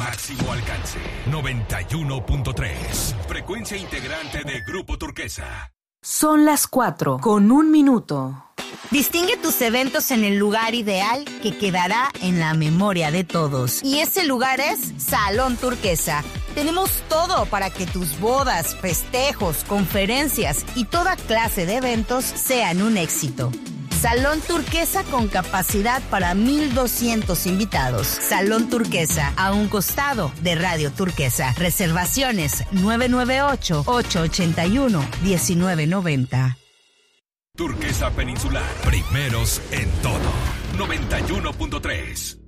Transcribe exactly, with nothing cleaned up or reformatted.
máximo alcance. noventa y uno punto tres. Frecuencia integrante de Grupo Turquesa. Son las cuatro con un minuto. Distingue tus eventos en el lugar ideal que quedará en la memoria de todos. Y ese lugar es Salón Turquesa. Tenemos todo para que tus bodas, festejos, conferencias y toda clase de eventos sean un éxito. Salón Turquesa con capacidad para mil doscientos invitados. Salón Turquesa, a un costado de Radio Turquesa. Reservaciones nueve nueve ocho, ocho ocho uno, uno nueve nueve cero. Turquesa Peninsular. Primeros en todo. noventa y uno punto tres.